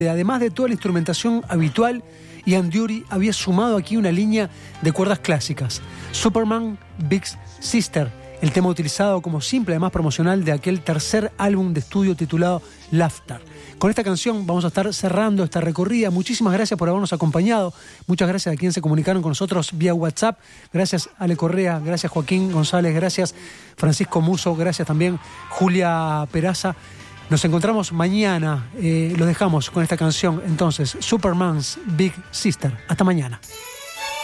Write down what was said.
Además de toda la instrumentación habitual, Ian Dury había sumado aquí una línea de cuerdas clásicas. Superman, Big Sister, el tema utilizado como simple, además promocional, de aquel tercer álbum de estudio titulado Laughter. Con esta canción vamos a estar cerrando esta recorrida. Muchísimas gracias por habernos acompañado. Muchas gracias a quienes se comunicaron con nosotros vía WhatsApp. Gracias Ale Correa, gracias Joaquín González, gracias Francisco Muso, gracias también Julia Peraza. Nos encontramos mañana. Los dejamos con esta canción. Entonces, Superman's Big Sister. Hasta mañana.